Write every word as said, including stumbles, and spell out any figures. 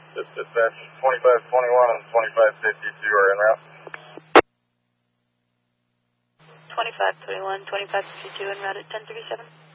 Just dispatch twenty-five twenty-one and twenty-five fifty-two are en route. twenty-five twenty-one, twenty-five fifty-two en route at ten thirty-seven.